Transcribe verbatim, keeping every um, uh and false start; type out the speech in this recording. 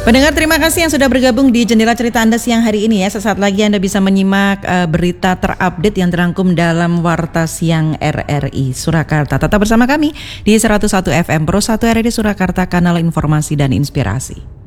Pendengar, terima kasih yang sudah bergabung di Jendela Cerita Anda siang hari ini ya. Sesaat lagi Anda bisa menyimak uh, berita terupdate yang terangkum dalam Warta Siang R R I Surakarta. Tetap bersama kami di seratus satu F M Pro satu R R I Surakarta, kanal informasi dan inspirasi.